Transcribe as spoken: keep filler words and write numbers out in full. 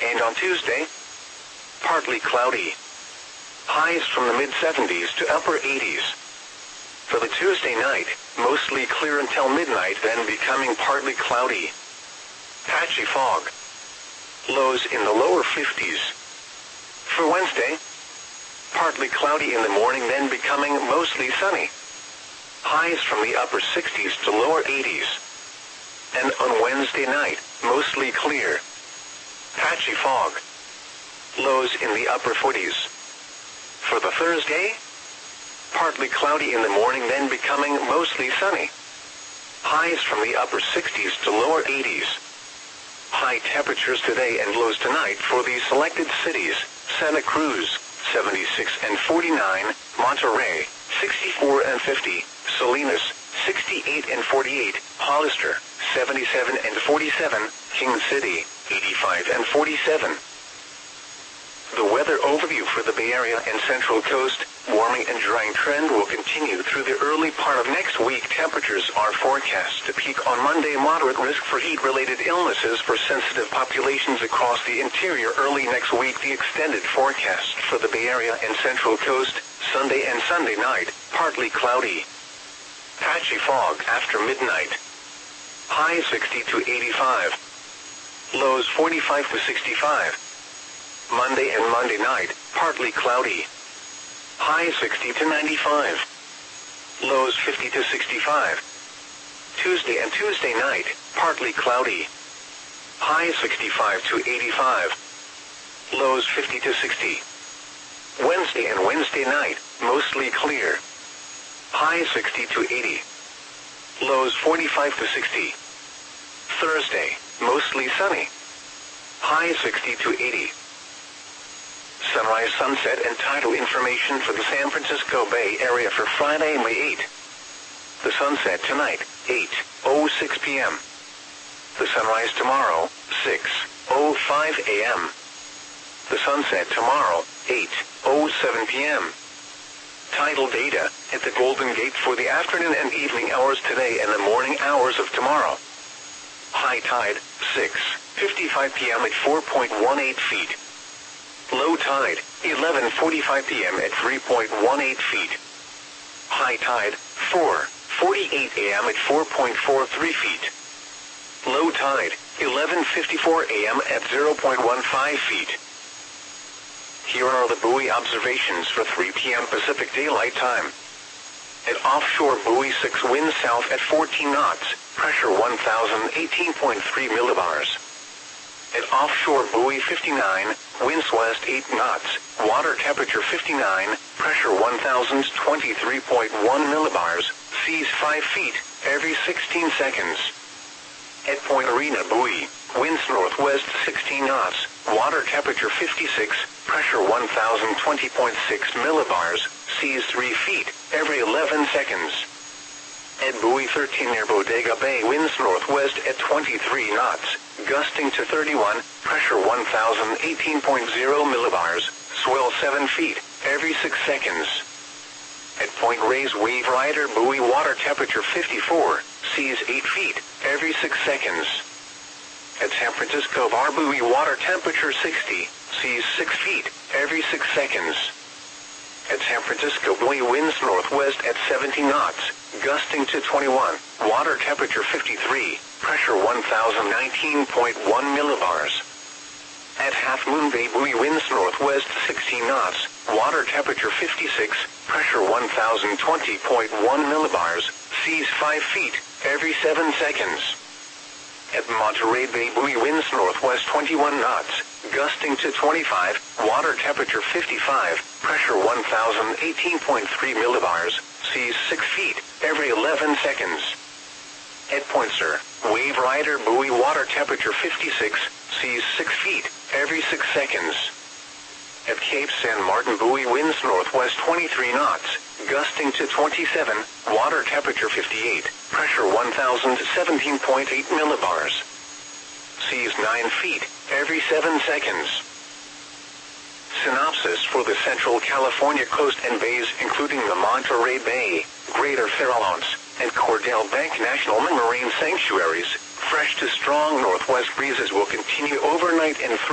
And on Tuesday, partly cloudy. Highs from the mid seventies to upper eighties. For the Tuesday night, mostly clear until midnight, then becoming partly cloudy. Patchy fog. Lows in the lower fifties. For Wednesday, partly cloudy in the morning, then becoming mostly sunny. Highs from the upper sixties to lower eighties. And on Wednesday night, mostly clear. Patchy fog. Lows in the upper forties. For the Thursday, partly cloudy in the morning, then becoming mostly sunny. Highs from the upper sixties to lower eighties. High temperatures today and lows tonight for the selected cities: Santa Cruz, seventy-six and forty-nine, Monterey, sixty-four and fifty, Salinas, sixty-eight and forty-eight, Hollister, seventy-seven and forty-seven, King City, eighty-five and forty-seven. The weather overview for the Bay Area and Central Coast: warming and drying trend will continue through the early part of next week. Temperatures are forecast to peak on Monday. Moderate risk for heat-related illnesses for sensitive populations across the interior early next week. The extended forecast for the Bay Area and Central Coast: Sunday and Sunday night, partly cloudy. Patchy fog after midnight. High sixty to eighty-five. Lows forty-five to sixty-five. Monday and Monday night, partly cloudy. High sixty to ninety-five. Lows fifty to sixty-five. Tuesday and Tuesday night, partly cloudy. High sixty-five to eighty-five. Lows fifty to sixty. Wednesday and Wednesday night, mostly clear. High sixty to eighty. Lows forty-five to sixty. Thursday, mostly sunny. High sixty to eighty. Sunrise, sunset, and tidal information for the San Francisco Bay Area for Friday, May eighth. The sunset tonight, eight oh six p m The sunrise tomorrow, six oh five a m The sunset tomorrow, eight oh seven p m Tidal data at the Golden Gate for the afternoon and evening hours today and the morning hours of tomorrow. High tide, six fifty-five p m at four point one eight feet. Low tide, eleven forty-five p m at three point one eight feet. High tide, four forty-eight a m at four point four three feet. Low tide, eleven fifty-four a m at zero point one five feet. Here are the buoy observations for three p m Pacific Daylight Time. At offshore buoy six, wind south at fourteen knots, pressure one thousand eighteen point three millibars. At offshore buoy fifty-nine, winds west eight knots, water temperature fifty-nine, pressure one thousand twenty-three point one millibars, seas five feet, every sixteen seconds. At Point Arena buoy, winds northwest sixteen knots, water temperature fifty-six, pressure one thousand twenty point six millibars, seas three feet, every eleven seconds. At buoy thirteen near Bodega Bay, winds northwest at twenty-three knots, gusting to thirty-one, pressure one thousand eighteen point zero millibars, swell seven feet, every six seconds. At Point Reyes Wave Rider buoy, water temperature fifty-four, seas eight feet, every six seconds. At San Francisco Bar buoy, water temperature sixty, seas six feet, every six seconds. At San Francisco buoy, winds northwest at seventy knots, gusting to twenty-one, water temperature fifty-three, pressure one thousand nineteen point one millibars. At Half Moon Bay buoy, winds northwest sixteen knots, water temperature fifty-six, pressure one thousand twenty point one millibars, seas five feet, every seven seconds. At Monterey Bay buoy, winds northwest twenty-one knots, gusting to twenty-five, water temperature fifty-five, pressure one thousand eighteen point three millibars, seas six feet, every eleven seconds. At Point Sur Wave Rider buoy, water temperature fifty-six, seas six feet, every six seconds. At Cape San Martin buoy, winds northwest twenty-three knots, gusting to twenty-seven, water temperature fifty-eight, pressure one thousand seventeen point eight millibars. Seas nine feet, every seven seconds. Synopsis for the Central California coast and bays, including the Monterey Bay, Greater Farallones, and Cordell Bank National Marine Sanctuaries. Fresh to strong northwest breezes will continue overnight and through